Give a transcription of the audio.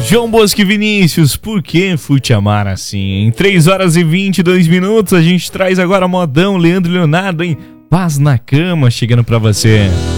João Bosco e Vinícius, por que fui te amar assim? Em 3 horas e 22 minutos, a gente traz agora modão Leandro e Leonardo em Paz na Cama, chegando pra você.